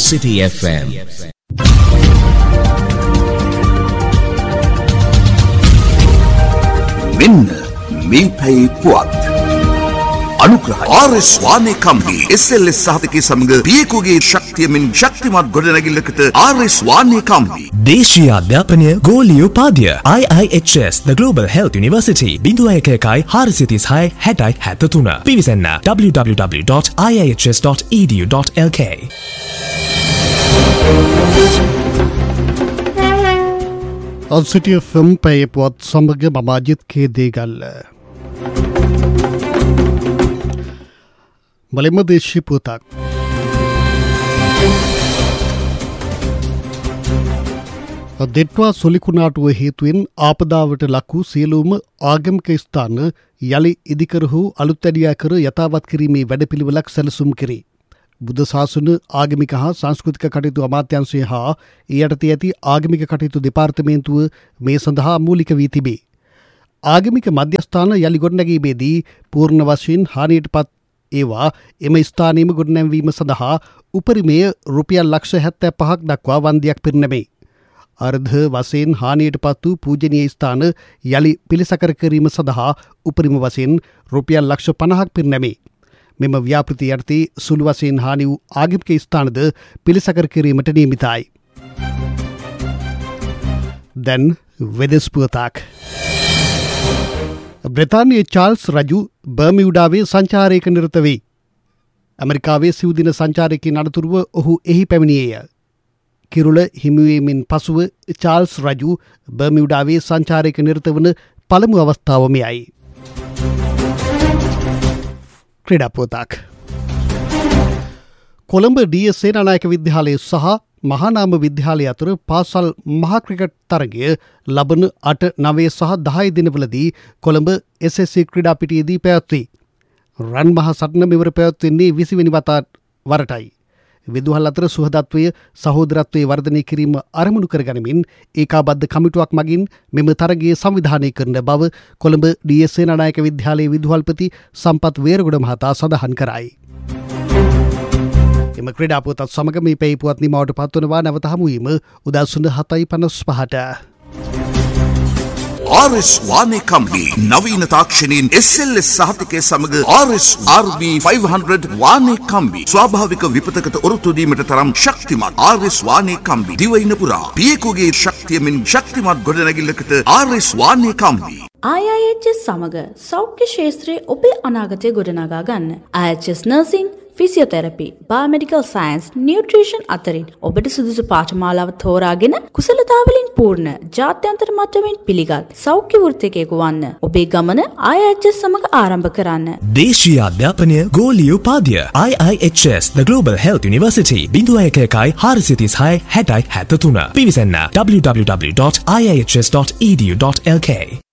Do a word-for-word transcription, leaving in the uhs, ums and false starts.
City F M. මෙන්න මේ පැයේ පුවත් අනුග්‍රහ R S වානේ company S L S සහතිකයේ සමග පියකුගේ ශක්තියමින් ශක්තිමත් ගොඩනැගිල්ලකට ආර් එස් වානේ කම්පනි දේශීය අධ්‍යාපනය ගෝලීය උපාධිය I I H S The Global Health University zero one one four six six six seven three පිවිසන්න w w w dot i i h s dot e d u dot l k. City F M පැයේ පුවත් සමග මම අජිත් කේ දේගල්ල. බලෙම දේශීය පුවතක්. දෙට්වා සොලිකුණාටුව හේතුවෙන් ආපදාවට ලක් වූ සියලුම ආගමික ස්ථාන යළි ඉදිකර හෝ අලුත්වැඩියා කර යථාවත් කිරීමේ වැඩපිළිවෙලක් සැලසුම් කෙරේ. බුද්ධ ශාසන ආගමික හා සංස්කෘතික කටයුතු අමාත්‍යාංශය හා ඒ යටතේ ඇති ආගමික කටයුතු දෙපාර්තමේන්තුව මේ සඳහා මූලික වී තිබේ. ආගමික මධ්‍යස්ථාන යළි ගොඩනැගීමේදී පූර්ණ වශයෙන් හානියටපත් ඒවා එම ස්ථානයේම ගොඩනැංවීම සඳහා උපරිමය රුපියල් ලක්ෂ හැත්තෑ පහක් දක්වා වන්දියක් පිරිනැමේ. අර්ධ වශයෙන් හානියටපත් වූ පූජනීය ස්ථාන යළි පිළිසකර කිරීම සඳහා උපරිම වශයෙන් රුපියල් ලක්ෂ පනහක් පිරිනැමේ. මෙම ව්‍යාපෘති යටතේ සුළු වශයෙන් හානි වූ ආගමික ස්ථානද පිළිසකර කිරීමට නියමිතයි. දැන් වෙදස් පුවතක්. බ්‍රිතාන්‍යයේ චාල්ස් රජු බර්මියුඩාවේ සංචාරයක නිරත වෙයි. ඇමරිකාවේ සිව් දින සංචාරයකින් අනතුරුව ඔහු එහි පැමිණියේය. කිරුළ හිමිවීමෙන් පසුව චාල්ස් රජු බර්මියුඩාවේ සංචාරයක නිරත වන පළමු අවස්ථාව මෙයයි. ක්‍රීඩා පුවතක්. කොළඹ ඩී එස් සේනානායක විද්‍යාලය සහ මහානාම විද්‍යාලය අතර පාසල් මහා ක්‍රිකට් තරගය ලබන අට නවය සහ දහය දිනවලදී කොළඹ එස් එස් සී ක්‍රීඩා පිටියේදී පැවැත්වේ. රන් මහා සටන මෙවර පැවැත්වෙන්නේ විසිවෙනි වතාවට වරටයි. විදුහල් අතර සුහදත්වය සහෝදරත්වය වර්ධනය කිරීම අරමුණු කරගනිමින් ඒකාබද්ධ කමිටුවක් මගින් මෙම තරගයේ සංවිධානය කරන බව කොළඹ ඩී එස් සේනානායක විද්‍යාලයේ විදුහල්පති සම්පත් වේරගොඩ මහතා සඳහන් කරයි. එම ක්‍රීඩා පුවතත් සමග මේ පැයේ පුවත් නිමාවට පත්වනවා. නැවත හමුවීම උදෑසන හතයි පනස් පහට. ආර් එස් වානේ කම්පනි නවීන තාක්ෂණයෙන් එස් එල් එස් සහතිකයේ සමග ආර් එස් ආර් බී පන්සිය වානේ කම්බි ස්වාභාවික විපතකට ඔරොත්තු දීමට තරම් ශක්තිමත් ආර් එස් වානේ කම්බි දිවයින පුරා පියකුගේ ශක්තියමින් ශක්තිමත් ගොඩනැගිල්ලකට R S වානේ කම්බි. I I H S සමග සෞඛ්‍ය ක්ෂේත්‍රයේ ඔබේ අනාගතය ගොඩනගා ගන්න. I H S nursing, physiotherapy, බයෝමෙඩිකල් science, nutrition අතරින් ඔබට සුදුසු පාඨමාලාව තෝරාගෙන කුසලතාවලින් පූර්ණ ජාත්‍යන්තර මට්ටමින් පිළිගත් සෞඛ්‍ය වෘත්තිකයෙකු වන්න. ඔබේ ගමන I I H S සමග ආරම්භ කරන්න. දේශීය අධ්‍යාපනය ගෝලීය උපාධිය I I H S The Global Health University zero one one four six six six seven three පිවිසන්න w w w dot i i h s dot e d u dot l k.